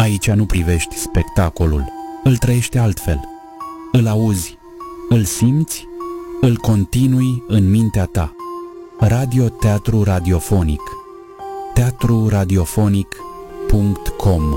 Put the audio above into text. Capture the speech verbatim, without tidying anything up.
Aici nu privești spectacolul, îl trăiești altfel. Îl auzi, îl simți, îl continui în mintea ta. Radio Teatru Radiofonic. teatru radiofonic punct com